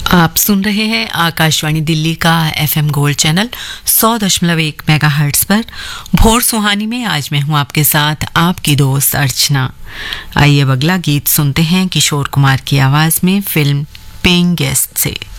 आप सुन रहे हैं आकाशवाणी दिल्ली का एफएम गोल्ड चैनल 100.1 मेगाहर्ट्ज पर। भोर सुहानी में आज मैं हूं आपके साथ आपकी दोस्त अर्चना। आइए अब अगला गीत सुनते हैं किशोर कुमार की आवाज में फिल्म पेइंग गेस्ट से।